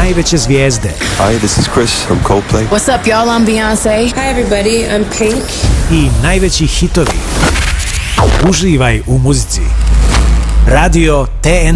najveće zvijezde. Hi, this is Chris from Coldplay. What's up, y'all? I'm Beyoncé. Hi, everybody. I'm Pink. I najveći hitovi. Uživaj u muzici. Radio TN